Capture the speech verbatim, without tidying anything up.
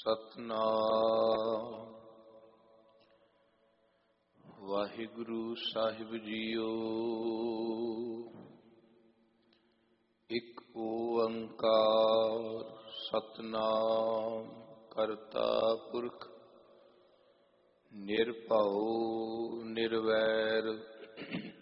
ਸਤਨਾਮ ਵਾਹਿਗੁਰੂ ਸਾਹਿਬ JIO. ਇੱਕ ਓੰਕਾਰ ਸਤਨਾਮ ਕਰਤਾ ਪੁਰਖ ਨਿਰਭਉ ਨਿਰਵੈਰ